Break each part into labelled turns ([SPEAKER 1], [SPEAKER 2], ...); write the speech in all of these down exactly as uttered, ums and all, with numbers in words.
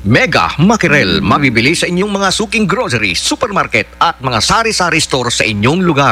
[SPEAKER 1] Mega Mackerel, mabibili sa inyong mga suking grocery, supermarket at mga sari-sari store sa inyong lugar.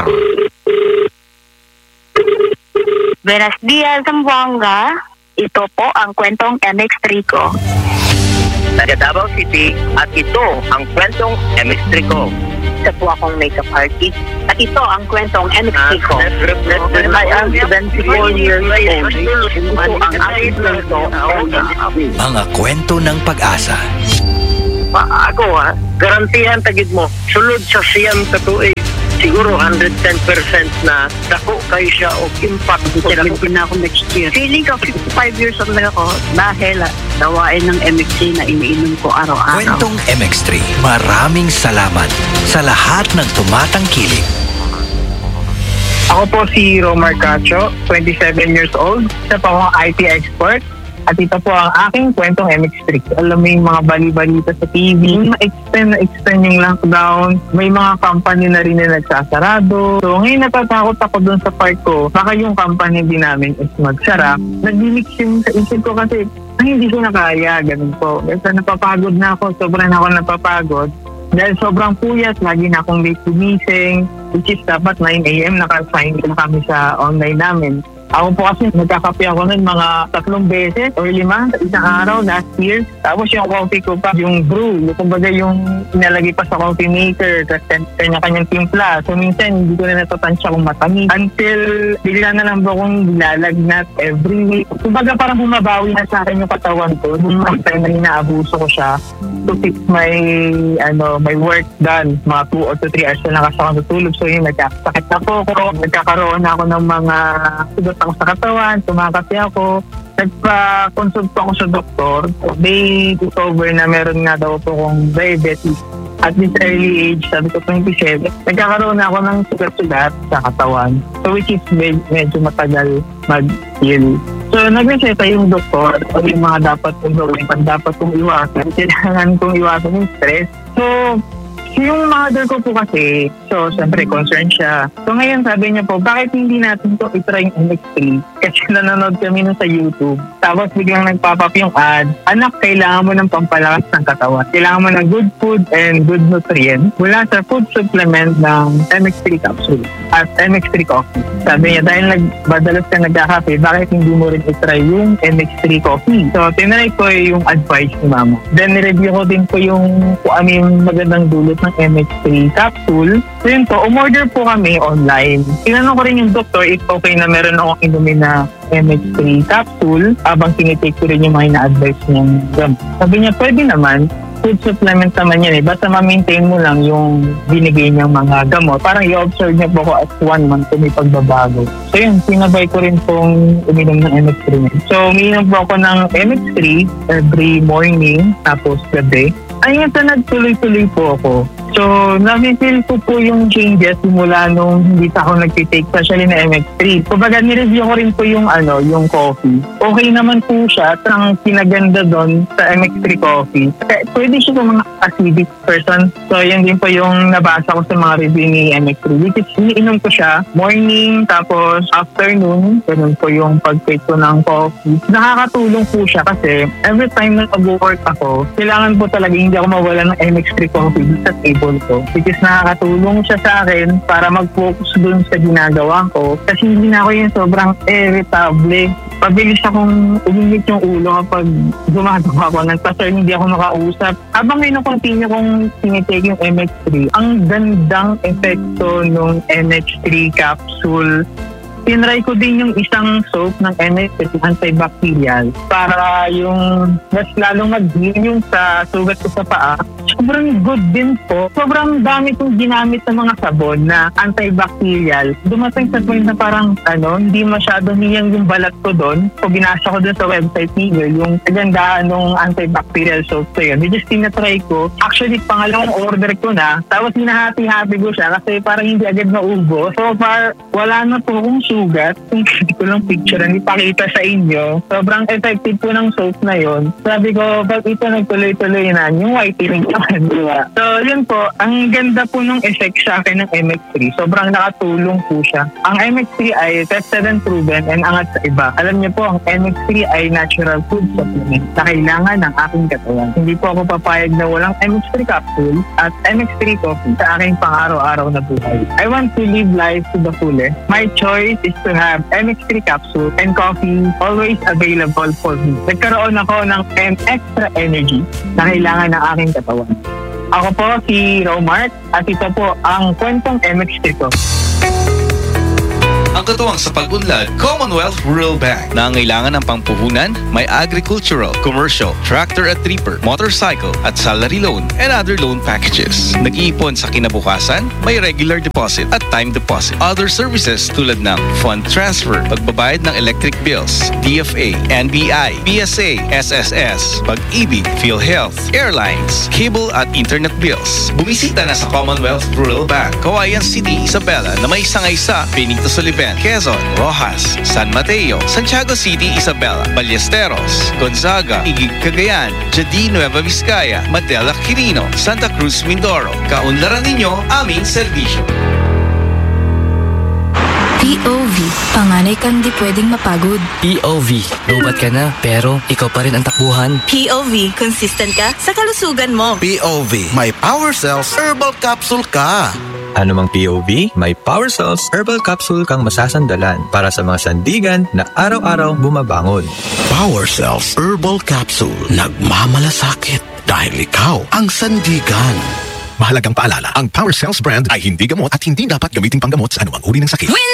[SPEAKER 2] Buenos dias, Zamboanga. Ito po ang kwentong M X three ko.
[SPEAKER 3] Taga Davao City at ito ang kwentong M X three ko.
[SPEAKER 2] Isa po akong makeup artist at ito ang kwentong M X three ko. I am seventy-four years old. Ito ang aking kwento.
[SPEAKER 4] Mga kwento ng pag-asa.
[SPEAKER 3] Pa ako ha, garantihan tagid mo. Sulod sa siyam katuig. Siguro one hundred ten percent na dako kayo siya o impact.
[SPEAKER 2] seventy na ako next year. Feeling ko fifty-five years old na ako dahil dawain ng M X three na iniinom ko araw-araw.
[SPEAKER 4] Kwentong M X three. Maraming salamat sa lahat ng tumatangkilik.
[SPEAKER 5] Ako po si Romar Cacho, twenty-seven years old. Isa po akong I T expert. At ito po ang aking kwentong M X three. Alam mo yung mga bali-balita sa T V, ma-extend na extend yung lockdown. May mga company na rin na nagsasarado. So ngayon natatakot ako dun sa part ko. Baka yung company din namin is magsara. Nag-mix yung sa isip ko kasi ay, hindi ko na kaya. Ganun po. Kasi napapagod na ako. Sobrang ako napapagod. Dahil sobrang puyat, lagi na akong late gumising. Which is dapat nine a.m. naka-sign na kami sa online namin. Ako po kasi nagkakape ako ng mga tatlong beses o lima sa isang araw last year. Tapos yung coffee ko pa, yung brew, yung kumbaga yung inalagay pa sa coffee maker, kasi kanya-kanyang timpla. So minsan hindi ko na natatansya kung matamis. Until bigla na lang ba akong nilalagnat every week. Kumbaga parang bumabawi na sa akin yung katawan ko. Yung mga time na inaabuso ko siya to fix my, ano, my work done. Mga two or three hours na lakas ako natulog. So yun, nagkakasakit ako ko. Nagkakaroon ako ng mga ako sa katawan, tumakati ako. Nagpa-consult ako sa doktor. They discover na meron nga daw po kong diabetes. At this early age, sabi ko twenty-seven, nagkakaroon ako ng sugat-sugat sa katawan. So which is med- medyo matagal mag-heal. So nag-reseta yung doktor o yung mga dapat kong gawin, pag dapat kong iwasan. Kailangan kong iwasan yung stress. So yung mother ko po kasi, so siyempre concerned siya. So ngayon sabi niya po, bakit hindi natin to itry yung M X three? Kasi nanonood kami nun sa YouTube. Tapos biglang nagpapap yung ad, anak, kailangan mo ng pampalakas ng katawan. Kailangan mo ng good food and good nutrients mula sa food supplement ng M X three capsule at M X three coffee. Sabi niya, dahil nagbadalas ka nagkakape, bakit hindi mo rin itry yung M X three coffee? So tinry ko yung advice ni mama. Then nireview ko din po yung kung ano yung magandang dulot ng M X three capsule. So yun po, umorder po kami online. Tinanong ko rin yung doktor if okay na meron akong inumin na M X three capsule habang tinitake ko rin yung mga ina-advise niyang gamot. Sabi niya, pwede naman. Food supplement naman yan eh. Basta ma-maintain mo lang yung binigay niyang mga gamot. Parang i-observe niya po ko at one month kung may pagbabago. So yun, sinabay ko rin pong uminom ng M X three. So uminom po ako ng M X three every morning tapos gabi. Ayun, sa nagtuloy-tuloy po ako. So, na-feel ko po yung changes simula nung hindi pa ako nag-take, especially na M X three. Kumbaga, nireview ko rin po yung, ano, yung coffee. Okay naman po siya. Ang pinaganda doon sa M X three coffee. Pwede siya sa mga acidic person. So, yun din po yung nabasa ko sa mga review ni M X three. Which is, iniinom ko siya morning, tapos afternoon. Ganun po yung pag-take ko ng coffee. Nakakatulong po siya kasi every time na mag-work ako, kailangan po talaga hindi ako mawala ng M X three coffee sa table ko. Which is nakakatulong siya sa akin para mag-focus dun sa ginagawa ko. Kasi hindi na ako yung sobrang irritable. Pabilis akong umingit yung ulo kapag gumagawa ko. Nagpa-sir, hindi ako makausap. Habang ino-continue kong sinitake yung M X three, ang gandang epekto ng M X three capsule. Tinry ko din yung isang soap ng M X three, antibacterial, para yung mas lalong mag-heal yung sa sugat ko sa paa. Sobrang good din po. Sobrang dami kong ginamit ng mga sabon na antibacterial. Dumating sa point na parang ano, hindi masyado niyang yung balat ko doon. So binasa ko doon sa website niyo yung kagandaan ng antibacterial soap ko yun. Which is tinatry ko. Actually, pangalawang order ko na. Tapos hinahati-hati ko siya kasi parang hindi agad naubos. So far, wala na po akong sugat. Kung hindi ko lang picture ang ipakita sa inyo, sobrang effective po ng soap na yon. Sabi ko, pag ito nagtuloy-tuloy na, yung whitening naman, di ba? So, yun po, ang ganda po ng effect sa akin ng M X three. Sobrang nakatulong po siya. Ang M X three ay tested and proven and angat sa iba. Alam niyo po, ang M X three ay natural food supplement na kailangan ng aking katawan. Hindi po ako papayag na walang M X three capsule at M X three coffee sa aking pang-araw-araw na buhay. I want to live life to the fullest. My choice is to have M X three capsule and coffee always available for me. Nagkaroon ako ng M extra energy na kailangan ng aking katawan. Ako po si Romart at ito po ang kwentong M X three ko.
[SPEAKER 4] Ang katuwang sa pag-unlad, Commonwealth Rural Bank. Nangailangan ng pampuhunan, may agricultural, commercial, tractor at reaper, motorcycle at salary loan and other loan packages. Nag-iipon sa kinabukasan, may regular deposit at time deposit. Other services tulad ng fund transfer, pagbabayad ng electric bills, D F A, N B I, P S A, S S S, Pag-ibig, PhilHealth, airlines, cable at internet bills. Bumisita na sa Commonwealth Rural Bank, Cauayan City, Isabela na may sangay sa Benito Soliven, Quezon, Rojas, San Mateo, Santiago City, Isabela, Ballesteros, Gonzaga, Igig, Cagayan, Jadi, Nueva Vizcaya, Madela, Quirino, Santa Cruz, Mindoro. Kaunlaran ninyo aming serbisyo.
[SPEAKER 6] P O V. Panganay kang di pwedeng mapagod.
[SPEAKER 7] P O V. Lobat ka na, pero ikaw pa rin ang takbuhan.
[SPEAKER 8] P O V. Consistent ka sa kalusugan mo.
[SPEAKER 9] P O V. May Power Cells Herbal Capsule ka.
[SPEAKER 10] Ano mang P O V, may Power Cells Herbal Capsule kang masasandalan para sa mga sandigan na araw-araw bumabangon.
[SPEAKER 9] Power Cells Herbal Capsule. Nagmamalasakit dahil ikaw ang sandigan.
[SPEAKER 11] Mahalagang paalala, ang Power Cells brand ay hindi gamot at hindi dapat gamitin panggamot sa anumang uri ng sakit.